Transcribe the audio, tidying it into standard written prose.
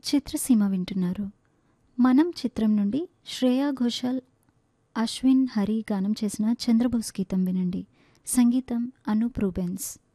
చిత్రసీమ వింటున్నారు. మనం చిత్రం నుండి శ్రేయా ఘోషాల్, అశ్విన్ హరి గానం చేసిన చంద్రబోస్ గీతం వినండి. సంగీతం అనూప్ రూబెన్స్.